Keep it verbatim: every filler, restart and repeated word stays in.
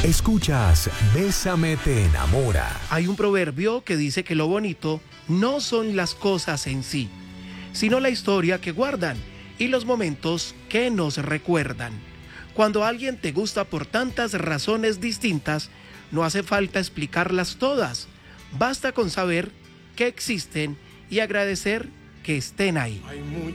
Escuchas Bésame te enamora. Hay un proverbio que dice que lo bonito no son las cosas en sí, sino la historia que guardan y los momentos que nos recuerdan. Cuando alguien te gusta por tantas razones distintas, no hace falta explicarlas todas. Basta con saber que existen y agradecer que estén ahí.